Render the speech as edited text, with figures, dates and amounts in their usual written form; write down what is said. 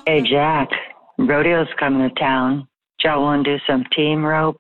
Hey, Jack, rodeo's coming to town. Y'all want to do some team rope?